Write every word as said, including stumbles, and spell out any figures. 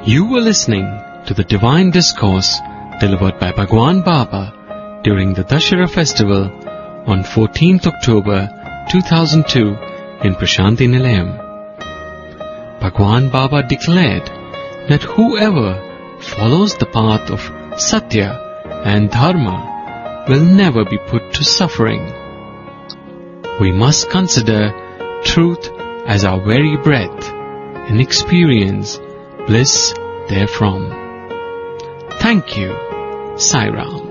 You were listening to the Divine Discourse delivered by Bhagwan Baba during the Dashera festival on fourteenth October two thousand two in Prashanti Nilayam. Bhagwan Baba declared that whoever follows the path of Satya and Dharma will never be put to suffering. We must consider truth as our very breath and experience bliss therefrom. Thank you, Sai Ram.